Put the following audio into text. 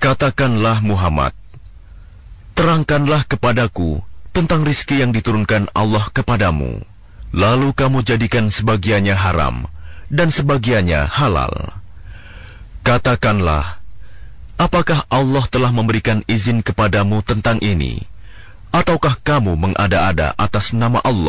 Katakanlah Muhammad, terangkanlah kepadaku tentang rizki yang diturunkan Allah kepadamu, lalu kamu jadikan sebagiannya haram dan sebagiannya halal. Katakanlah, apakah Allah telah memberikan izin kepadamu tentang ini, ataukah kamu mengada-ada atas nama Allah?